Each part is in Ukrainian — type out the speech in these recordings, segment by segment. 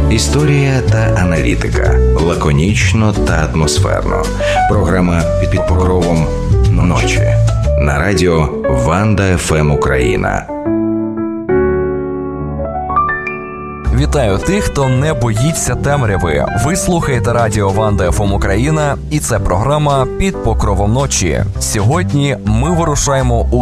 Історія та аналітика. Лаконічно та атмосферно. Програма «Під покровом ночі». На радіо Ванда ФМ Україна. Вітаю тих, хто не боїться темряви. Ви слухаєте радіо Ванда ФМ Україна, і це програма «Під покровом ночі». Сьогодні ми вирушаємо у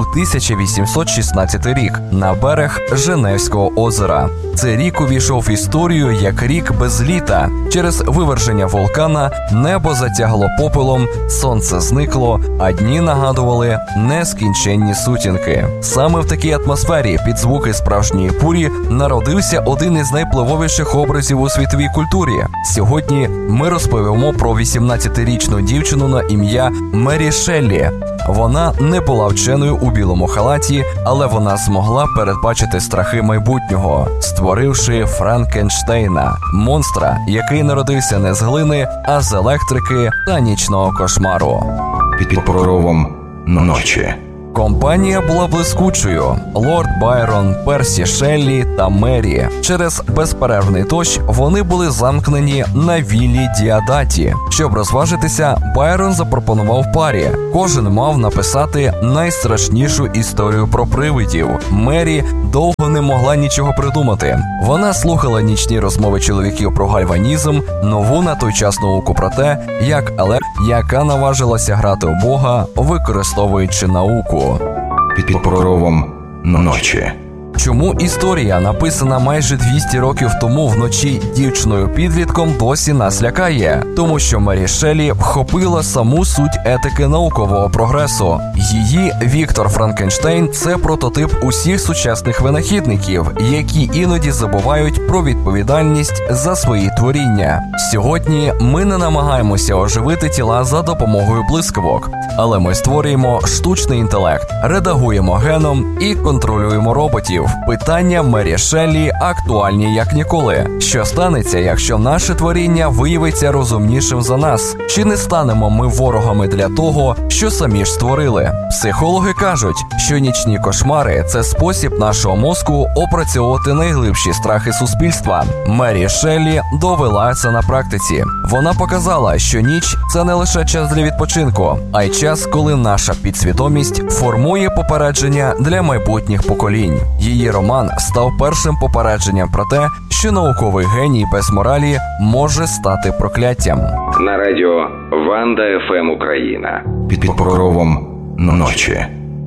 1816 рік на берег Женевського озера. Цей рік увійшов в історію як рік без літа. Через виверження вулкана небо затягло попелом, сонце зникло, а дні нагадували нескінченні сутінки. Саме в такій атмосфері під звуки справжньої бурі народився один із найвпливовіших образів у світовій культурі. Сьогодні ми розповімо про 18-річну дівчину на ім'я Мері Шеллі. Вона не була вченою у білому халаті, але вона змогла передбачити страхи майбутнього, створивши Франкенштейна – монстра, який народився не з глини, а з електрики та нічного кошмару. Під покровом ночі. Компанія була блискучою. Лорд Байрон, Персі Шеллі та Мері. Через безперервний дощ вони були замкнені на віллі Діадаті. Щоб розважитися, Байрон запропонував парі. Кожен мав написати найстрашнішу історію про привидів. Мері довго не могла нічого придумати. Вона слухала нічні розмови чоловіків про гальванізм, нову на той час науку про те, як яка наважилася грати у Бога, використовуючи науку. Під покровом ночі. Чому історія, написана майже 200 років тому вночі дівчиною-підлітком, досі нас лякає? Тому що Мері Шеллі вхопила саму суть етики наукового прогресу. Її Віктор Франкенштейн – це прототип усіх сучасних винахідників, які іноді забувають про відповідальність за свої творіння. Сьогодні ми не намагаємося оживити тіла за допомогою блискавок, але ми створюємо штучний інтелект, редагуємо геном і контролюємо роботів. Питання Мері Шеллі актуальні як ніколи. Що станеться, якщо наше творіння виявиться розумнішим за нас? Чи не станемо ми ворогами для того, що самі ж створили? Психологи кажуть, що нічні кошмари – це спосіб нашого мозку опрацьовувати найглибші страхи суспільства. Мері Шеллі довела це на практиці. Вона показала, що ніч – це не лише час для відпочинку, а й час, коли наша підсвідомість формує попередження для майбутніх поколінь. Її роман став першим попередженням про те, що науковий геній без моралі може стати прокляттям. На радіо Ванда ФМ Україна. Під покровом ночі.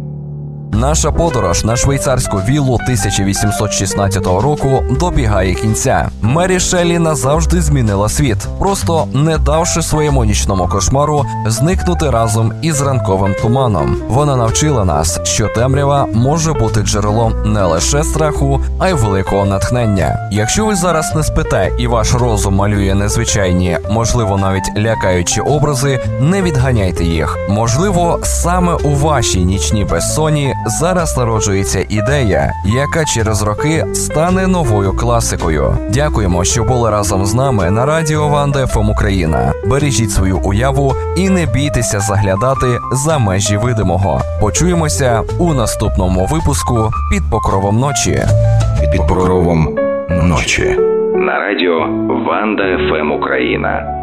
Наша подорож на швейцарську віллу 1816 року добігає кінця. Мері Шеллі назавжди змінила світ, просто не давши своєму нічному кошмару зникнути разом із ранковим туманом. Вона навчила нас, що темрява може бути джерелом не лише страху, а й великого натхнення. Якщо ви зараз не спите і ваш розум малює незвичайні, можливо навіть лякаючі образи, не відганяйте їх. Можливо, саме у вашій нічній безсонні зараз народжується ідея, яка через роки стане новою класикою. Дякуємо, що були разом з нами на радіо Ванда ФМ Україна. Бережіть свою уяву і не бійтеся заглядати за межі видимого. Почуємося у наступному випуску «Під покровом ночі». Під покровом ночі. На радіо Ванда ФМ Україна.